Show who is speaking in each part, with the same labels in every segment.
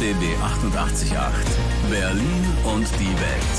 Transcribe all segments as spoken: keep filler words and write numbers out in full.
Speaker 1: B B achtundachtzig Komma acht. Berlin und die Welt.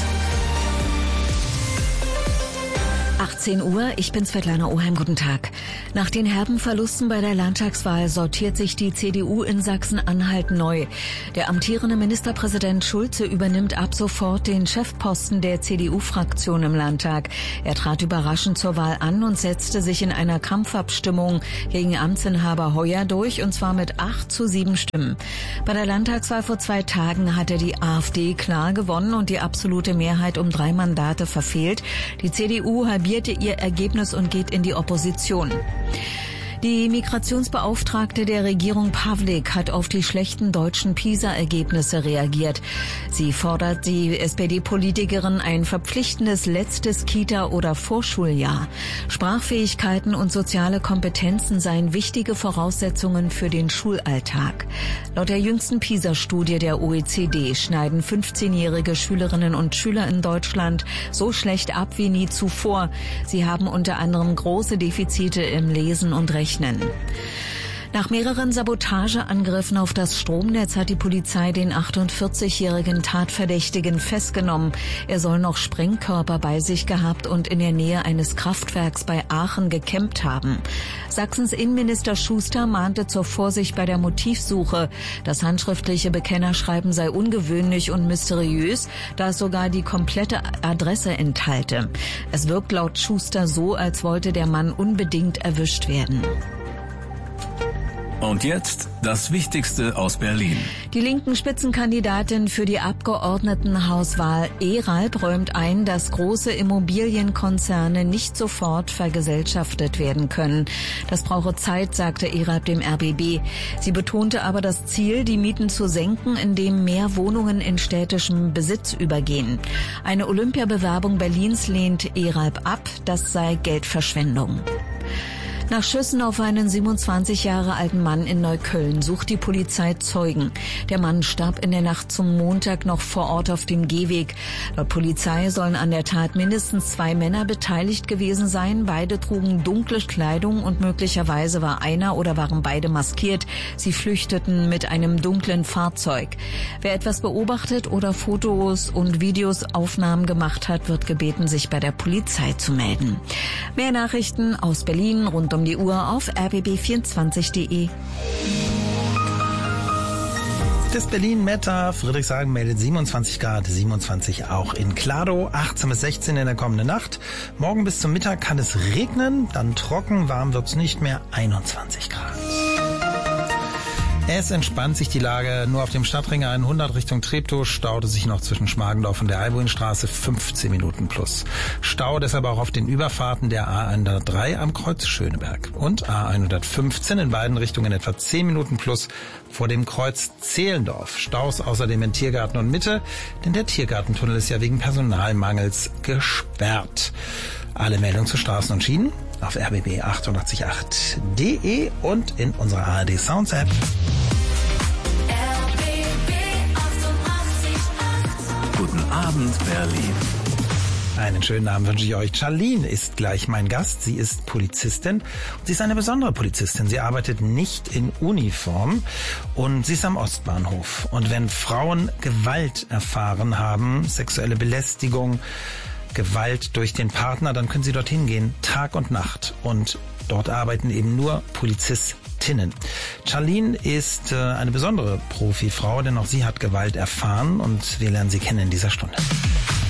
Speaker 2: achtzehn Uhr, ich bin Svetlana Oheim, guten Tag. Nach den herben Verlusten bei der Landtagswahl sortiert sich die C D U in Sachsen-Anhalt neu. Der amtierende Ministerpräsident Schulze übernimmt ab sofort den Chefposten der C D U-Fraktion im Landtag. Er trat überraschend zur Wahl an und setzte sich in einer Kampfabstimmung gegen Amtsinhaber Heuer durch, und zwar mit acht zu sieben Stimmen. Bei der Landtagswahl vor zwei Tagen hatte die AfD klar gewonnen und die absolute Mehrheit um drei Mandate verfehlt. Die C D U halbierte ihr Ergebnis und geht in die Opposition. Die Migrationsbeauftragte der Regierung Pavlik hat auf die schlechten deutschen PISA-Ergebnisse reagiert. Sie fordert die S P D-Politikerin ein verpflichtendes letztes Kita- oder Vorschuljahr. Sprachfähigkeiten und soziale Kompetenzen seien wichtige Voraussetzungen für den Schulalltag. Laut der jüngsten PISA-Studie der O E C D schneiden fünfzehnjährige Schülerinnen und Schüler in Deutschland so schlecht ab wie nie zuvor. Sie haben unter anderem große Defizite im Lesen und Rechnen. Nach mehreren Sabotageangriffen auf das Stromnetz hat die Polizei den achtundvierzigjährigen Tatverdächtigen festgenommen. Er soll noch Sprengkörper bei sich gehabt und in der Nähe eines Kraftwerks bei Aachen gecampt haben. Sachsens Innenminister Schuster mahnte zur Vorsicht bei der Motivsuche. Das handschriftliche Bekennerschreiben sei ungewöhnlich und mysteriös, da es sogar die komplette Adresse enthalte. Es wirkt laut Schuster so, als wollte der Mann unbedingt erwischt werden.
Speaker 1: Und jetzt das Wichtigste aus Berlin.
Speaker 2: Die linken Spitzenkandidatin für die Abgeordnetenhauswahl Eralb räumt ein, dass große Immobilienkonzerne nicht sofort vergesellschaftet werden können. Das brauche Zeit, sagte Eralb dem R B B. Sie betonte aber das Ziel, die Mieten zu senken, indem mehr Wohnungen in städtischem Besitz übergehen. Eine Olympiabewerbung Berlins lehnt Eralb ab, das sei Geldverschwendung. Nach Schüssen auf einen siebenundzwanzig Jahre alten Mann in Neukölln sucht die Polizei Zeugen. Der Mann starb in der Nacht zum Montag noch vor Ort auf dem Gehweg. Laut Polizei sollen an der Tat mindestens zwei Männer beteiligt gewesen sein. Beide trugen dunkle Kleidung und möglicherweise war einer oder waren beide maskiert. Sie flüchteten mit einem dunklen Fahrzeug. Wer etwas beobachtet oder Fotos und Videoaufnahmen gemacht hat, wird gebeten, sich bei der Polizei zu melden. Mehr Nachrichten aus Berlin rund um die Uhr auf r b b vierundzwanzig punkt de.
Speaker 3: Das Berlin-Wetter, Friedrichshagen meldet siebenundzwanzig Grad, siebenundzwanzig auch in Kladow, achtzehn bis sechzehn in der kommenden Nacht. Morgen bis zum Mittag kann es regnen, dann trocken, warm wird's nicht mehr, einundzwanzig Grad. Es entspannt sich die Lage. Nur auf dem Stadtring hundert Richtung Treptow staute sich noch zwischen Schmargendorf und der Albuinstraße fünfzehn Minuten plus. Stau deshalb auch auf den Überfahrten der A hundertdrei am Kreuz Schöneberg und A hundertfünfzehn in beiden Richtungen etwa zehn Minuten plus vor dem Kreuz Zehlendorf. Staus außerdem in Tiergarten und Mitte, denn der Tiergartentunnel ist ja wegen Personalmangels gesperrt. Alle Meldungen zu Straßen und Schienen auf r b b achtundachtzig Komma acht punkt de und in unserer A R D Sounds App.
Speaker 1: Guten Abend, Berlin.
Speaker 3: Einen schönen Abend wünsche ich euch. Charlene ist gleich mein Gast. Sie ist Polizistin. Sie ist eine besondere Polizistin. Sie arbeitet nicht in Uniform und sie ist am Ostbahnhof. Und wenn Frauen Gewalt erfahren haben, sexuelle Belästigung, Gewalt durch den Partner, dann können sie dorthin gehen, Tag und Nacht. Und dort arbeiten eben nur Polizistinnen. Charlene ist äh, eine besondere Profifrau, denn auch sie hat Gewalt erfahren und wir lernen sie kennen in dieser Stunde.